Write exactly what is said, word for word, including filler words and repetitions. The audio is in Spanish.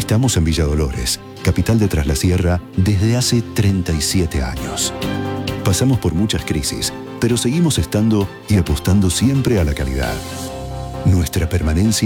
Estamos en Villa Dolores, capital de Tras la Sierra, desde hace treinta y siete años. Pasamos por muchas crisis, pero seguimos estando y apostando siempre a la calidad. Nuestra permanencia